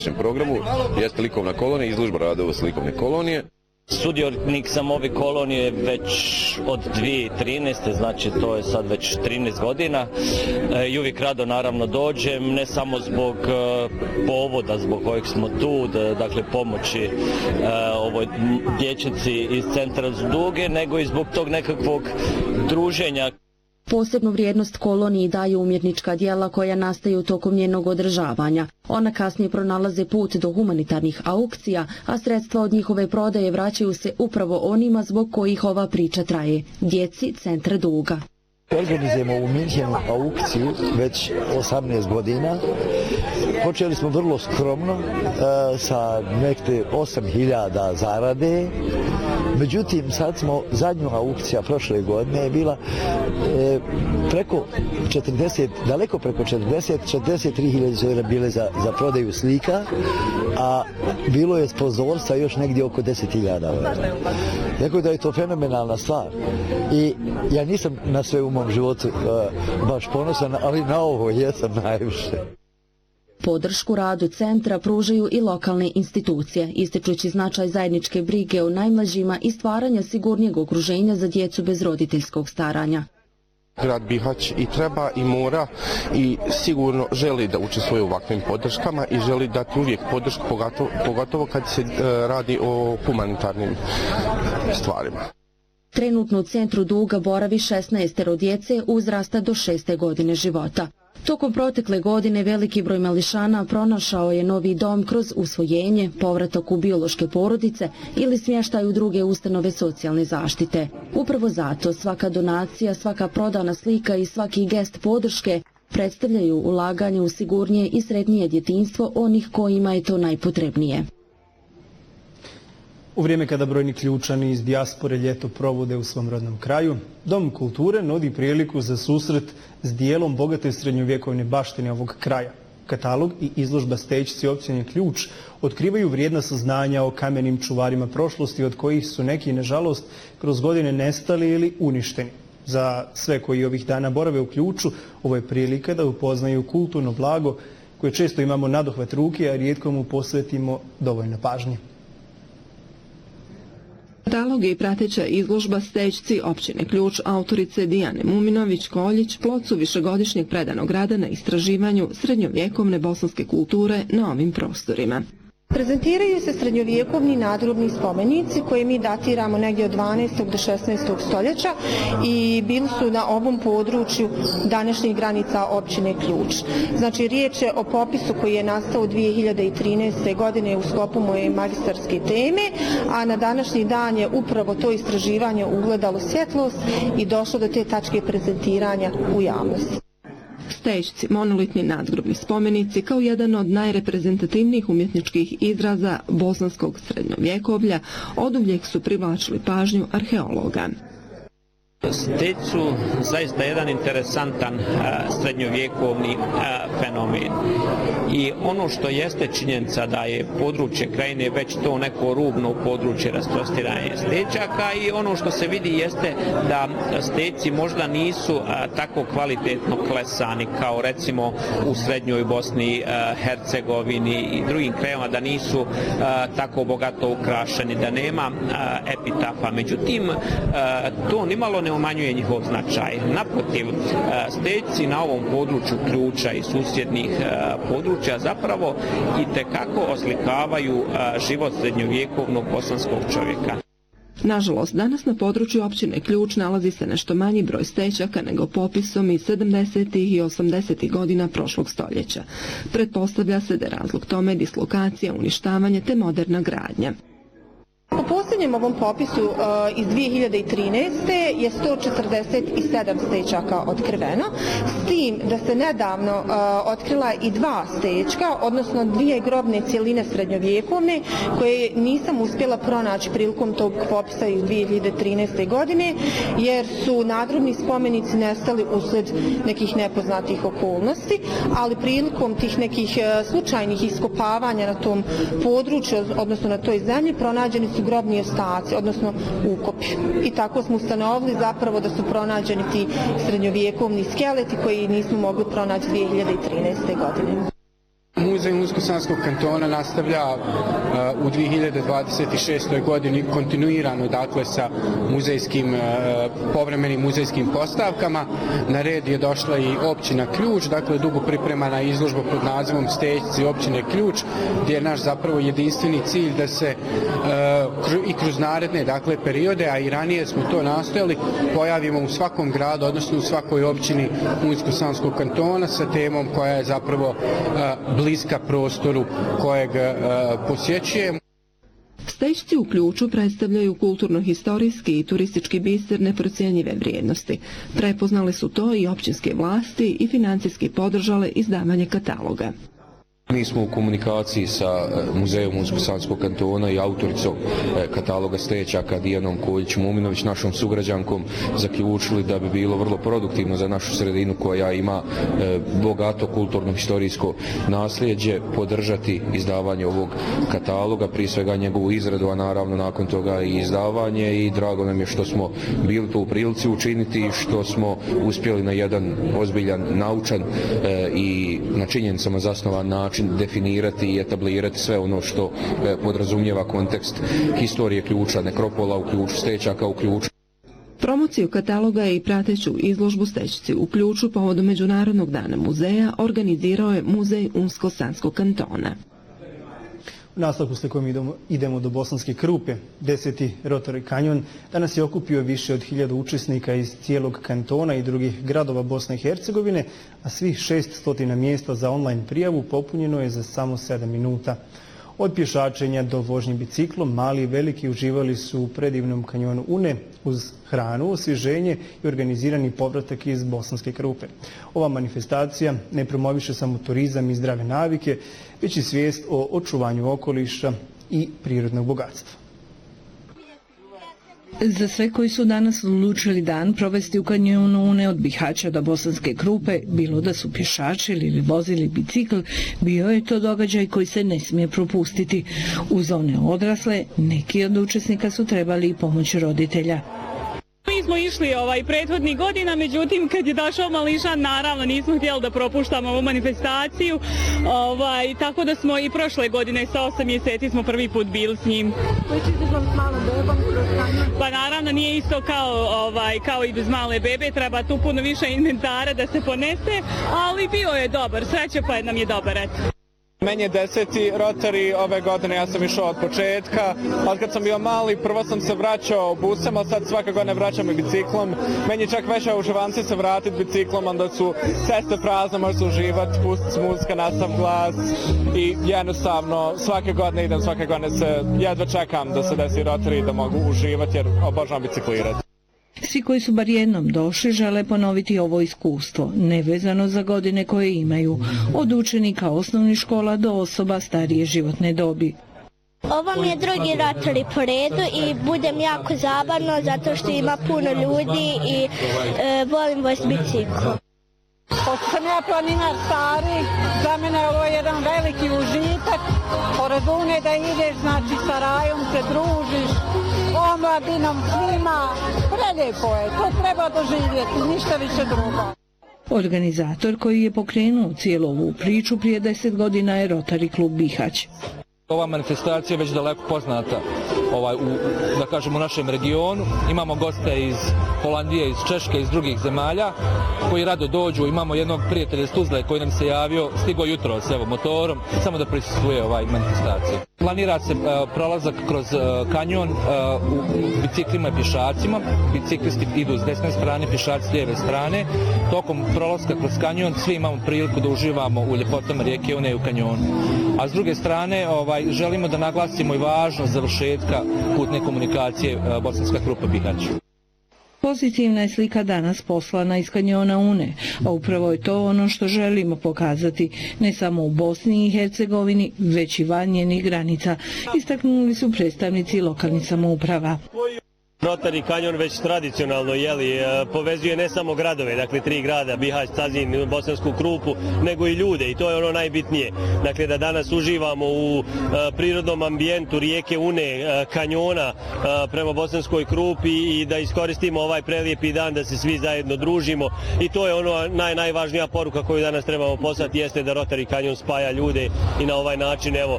programu jeste likovna kolonija, izložba radova s likovne kolonije. Sudionik sam ove kolonije već od 2013. znači to je sad već 13 godina i uvijek rado naravno dođem, ne samo zbog povoda zbog kojeg smo tu, dakle pomoći ovoj dječaci iz centra za duge, nego i zbog tog nekakvog druženja. Posebnu vrijednost koloniji daju umjetnička djela koja nastaju tokom njenog održavanja. Ona kasnije pronalaze put do humanitarnih aukcija, a sredstva od njihove prodaje vraćaju se upravo onima zbog kojih ova priča traje, djeci centra duga. Organizujemo u Minhenu aukciju već 18 godina. Počeli smo vrlo skromno sa nekde 8.000 zarade. Međutim, sad smo, zadnju aukcija prošle godine je bila preko 40, daleko preko 43.000 su bile za prodaju slika, a bilo je sponzorstva još negdje oko 10.000. Tako da je to fenomenalna stvar. I ja nisam na sve u mom životu baš ponosan, ali na ovo jesam najviše. Podršku radu centra pružaju i lokalne institucije, ističući značaj zajedničke brige o najmlađima i stvaranja sigurnijeg okruženja za djecu bez roditeljskog staranja. Grad Bihać i treba i mora i sigurno želi da učestvuje u ovakvim podrškama i želi dati uvijek podršku, pogotovo kad se radi o humanitarnim stvarima. Trenutno u centru duga boravi 16 djece uzrasta do 6. godine života. Tokom protekle godine veliki broj mališana pronašao je novi dom kroz usvojenje, povratak u biološke porodice ili smještaj u druge ustanove socijalne zaštite. Upravo zato svaka donacija, svaka prodana slika i svaki gest podrške predstavljaju ulaganje u sigurnije i sretnije djetinjstvo onih kojima je to najpotrebnije. U vrijeme kada brojni ključani iz dijaspore ljeto provode u svom rodnom kraju, Dom kulture nudi priliku za susret s dijelom bogate srednjovjekovne baštine ovog kraja. Katalog i izložba Stećci općine Ključ otkrivaju vrijedna saznanja o kamenim čuvarima prošlosti od kojih su neki, nažalost, kroz godine nestali ili uništeni. Za sve koji ovih dana borave u Ključu, ovo je prilika da upoznaju kulturno blago koje često imamo nadohvat ruke, a rijetko mu posvetimo dovoljno pažnje. Katalog i prateća izložba Stećci općine Ključ autorice Dijane Muminović-Koljić plod su višegodišnjeg predanog rada na istraživanju srednjovjekovne bosanske kulture na ovim prostorima. Prezentiraju se srednjovjekovni nadgrobni spomenici koje mi datiramo negdje od 12. do 16. stoljeća i bili su na ovom području današnjih granica općine Ključ. Znači, riječ je o popisu koji je nastao 2013. godine u sklopu moje magistarske teme, a na današnji dan je upravo to istraživanje ugledalo svjetlost i došlo do te tačke prezentiranja u javnosti. Stećci, monolitni nadgrobni spomenici, kao jedan od najreprezentativnijih umjetničkih izraza bosanskog srednjovjekovlja, oduvijek su privlačili pažnju arheologa. Stećci su zaista jedan interesantan srednjovjekovni fenomen. I ono što jeste činjenica da je područje krajine već to neko rubno područje rasprostiranja stećaka i ono što se vidi jeste da stećci možda nisu tako kvalitetno klesani kao recimo u srednjoj Bosni, Hercegovini i drugim krajevima, da nisu tako bogato ukrašeni, da nema epitafa. Međutim, to nimalo ne umanjuje njihov značaj. Naprotiv, stećci na ovom području Ključa i susjednih područja zapravo i tekako oslikavaju život srednjovjekovnog bosanskog čovjeka. Nažalost, danas na području općine Ključ nalazi se nešto manji broj stećaka nego popisom iz 70. i 80. godina prošlog stoljeća. Pretpostavlja se da je razlog tome dislokacija, uništavanje te moderna gradnja. Po posljednjem ovom popisu iz 2013. je 147 stećaka otkriveno, s tim da se nedavno otkrila i 2 stećka, odnosno 2 grobne cjeline srednjovjekovne, koje nisam uspjela pronaći prilikom tog popisa iz 2013. godine, jer su nadgrobni spomenici nestali usled nekih nepoznatih okolnosti, ali prilikom tih nekih slučajnih iskopavanja na tom području, odnosno na toj zemlji, pronađeni su grobni ostaci, odnosno ukopi. I tako smo ustanovili zapravo da su pronađeni ti srednjovjekovni skeleti koji nismo mogli pronaći 2013. godine. Muzej Unsko-Sanskog kantona nastavlja u 2026. godini kontinuirano dakle sa muzejskim, povremenim muzejskim postavkama. Na red je došla i općina Ključ, dakle dugo pripremana izložba pod nazivom Stećci općine Ključ, gdje je naš zapravo jedinstveni cilj da se i kroz naredne dakle periode, a i ranije smo to nastojali, pojavimo u svakom gradu, odnosno u svakoj općini Unsko-Sanskog kantona sa temom koja je zapravo bliska prostoru kojeg posjećujemo. Stećci u Ključu predstavljaju kulturno-historijski i turistički biser neprocjenjive vrijednosti. Prepoznali su to i općinske vlasti i financijski podržale izdavanje kataloga. Mi smo u komunikaciji sa Muzejom Unsko-Sanskog kantona i autoricom kataloga stećaka Dijanom Koljić-Muminović, našom sugrađankom, zaključili da bi bilo vrlo produktivno za našu sredinu koja ima bogato kulturno-historijsko nasljeđe podržati izdavanje ovog kataloga, prije svega njegovu izradu, a naravno nakon toga i izdavanje, i drago nam je što smo bili to u prilici učiniti i što smo uspjeli na jedan ozbiljan, naučan i na činjenicama zasnovan način definirati i etablirati sve ono što podrazumijeva kontekst historije Ključa, nekropola u Ključu, stećaka u Ključu. Promociju kataloga i prateću izložbu Stećci u Ključu povodom Međunarodnog dana muzeja organizirao je Muzej Unsko-Sanskog kantona. U nastavku s kojim idemo do Bosanske Krupe. 10. Rotary kanjon danas je okupio više od 1000 učesnika iz cijelog kantona i drugih gradova Bosne i Hercegovine, a svih 600 mjesta za online prijavu popunjeno je za samo 7 minuta. Od pješačenja do vožnje biciklom, mali i veliki uživali su u predivnom kanjonu Une uz hranu, osvježenje i organizirani povratak iz Bosanske Krupe. Ova manifestacija ne promoviše samo turizam i zdrave navike, već i svijest o očuvanju okoliša i prirodnog bogatstva. Za sve koji su danas odlučili dan provesti u kanjonu Une od Bihaća do Bosanske Krupe, bilo da su pješačili ili vozili bicikl, bio je to događaj koji se ne smije propustiti. Uz one odrasle, neki od učesnika su trebali i pomoć roditelja. Mi smo išli prethodnih godina, međutim kad je došao mališan, naravno nismo htjeli da propuštamo ovu manifestaciju, tako da smo i prošle godine sa 8 mjeseci smo prvi put bili s njim. Pa naravno nije isto kao i bez male bebe, treba tu puno više inventara da se ponese, ali bio je dobar, sreće pa nam je dobar, eto. Meni je 10. Rotary ove godine, ja sam išao od početka, ali kad sam bio mali, prvo sam se vraćao busom, ali sad svake godine vraćam i biciklom. Meni je čak veća uživance se vratiti biciklom, onda su ceste prazne, može se uživati, pustiti muzika na sav glas i jednostavno svake godine idem, svake godine se jedva čekam da se desi Rotary da mogu uživati jer obožavam biciklirati. Svi koji su bar jednom došli žele ponoviti ovo iskustvo, nevezano za godine koje imaju, od učenika osnovnih škola do osoba starije životne dobi. Ovo mi je drugi Rotary po redu i budem jako zabavno zato što ima puno ljudi i volim voziti bicikl. Pošto sam ja planinar stari, za mene je ovo jedan veliki užitak, pored Une da ideš, znači sa rajom se družiš, omladinom, svima, prelijepo je, to treba doživjeti, ništa više drugo. Organizator koji je pokrenuo cijelu ovu priču prije 10 godina je Rotary klub Bihać. Ova manifestacija je već daleko poznata da kažem u našem regionu. Imamo goste iz Holandije, iz Češke, iz drugih zemalja koji rado dođu. Imamo jednog prijatelja iz Tuzle koji nam se javio, stigo jutro s motorom, samo da prisustvuje ovaj manifestaciji. Planira se prolazak kroz kanjon u biciklima i pješacima. Biciklisti idu s desne strane, pješaci s lijeve strane. Tokom prolaska kroz kanjon svi imamo priliku da uživamo u ljepotama rijeke Une i u kanjonu. A s druge strane želimo da naglasimo i važnost završetka putne komunikacije Bosanska Krupa Bihać. Pozitivna je slika danas poslana iz kanjona Une, a upravo je to ono što želimo pokazati, ne samo u Bosni i Hercegovini, već i van njenih granica, istaknuli su predstavnici lokalnih samouprava. Rotary kanjon već tradicionalno povezuje ne samo gradove, dakle 3 grada, Bihać, Cazin, Bosansku Krupu, nego i ljude i to je ono najbitnije. Dakle da danas uživamo u prirodnom ambijentu rijeke Une, kanjona prema Bosanskoj Krupi i da iskoristimo ovaj prelijepi dan da se svi zajedno družimo i to je ono najvažnija poruka koju danas trebamo poslati jeste da Rotary kanjon spaja ljude i na ovaj način evo